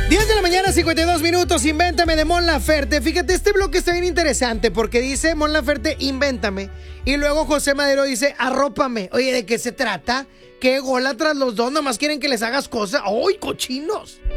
10 de la mañana, 52 minutos, Invéntame de Mon Laferte. Fíjate, este bloque está bien interesante porque dice Mon Laferte, invéntame. Y luego José Madero dice, arrópame. Oye, ¿de qué se trata? ¿Qué ególatras los dos? Nomás quieren que les hagas cosas. ¡Ay, cochinos!